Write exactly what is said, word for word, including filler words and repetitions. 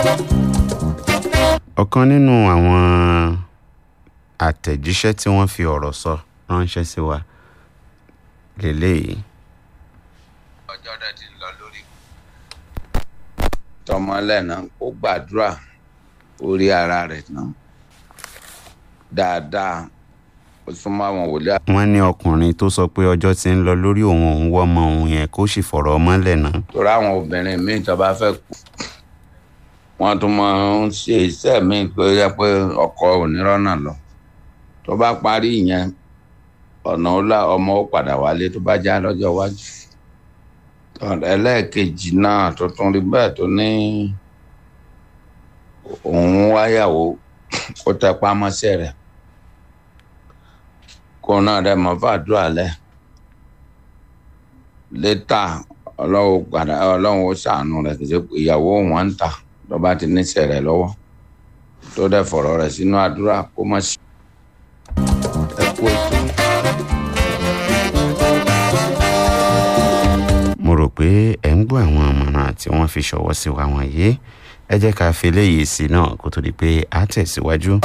ọ̀kan nínú àwọn àtẹ̀jíṣẹ́ tí wọ́n fi ọ̀rọ̀ sọ ránṣẹ́ sí wa lélẹ́yìí. ọjọ́ rẹ̀ ti lọ lórí tọmọlẹ̀ náà kó gbàdúrà orí ara rẹ̀ náà dáadáa ó súnmọ́ àwọn wòlíì. wọ́n ní ọkùnrin tó sọ pé ọjọ́ ti ń lọ lórí òun òun wọ́ ọmọ òun yẹn kó sì fọ̀rọ̀ ọmọlẹ̀ náà. torí àwọn obìnrin míì tó bá fẹ́ kú wọ́n tún máa ń ṣe iṣẹ́ míì tó yẹ pé ọkọ onírọ́nà lọ tó bá parí ìyẹn ọ̀nà ọ̀la ọmọ ó padà wálé tó bá já lọ́jọ́ iwájú. ẹlẹ́ẹ̀kejì náà tó tún rí bẹ́ẹ̀ tó ní òun wáyàwó kó tẹpá mọ́ṣẹ́ rẹ̀ kó náà rẹ̀ mọ́ fàdúrà lẹ̀ létà ọlọ́run padà ọlọ́run ó ṣàánú rẹ̀ kì í ṣe ìyàwó wọn ń tà tó bá ti níṣẹ́ rẹ̀ lọ́wọ́ tó dẹ̀ fọ̀rọ̀ rẹ̀ sínú àdúrà kó má ṣe. ẹ kú ètò. mo rò pé ẹ̀ ń gbọ́ àwọn àmọ̀ràn tí wọ́n fi ṣọwọ́ sí wa wọ̀nyí ẹ jẹ́ ká fi eléyìí sí náà kó tó di pé a tẹ̀síwájú.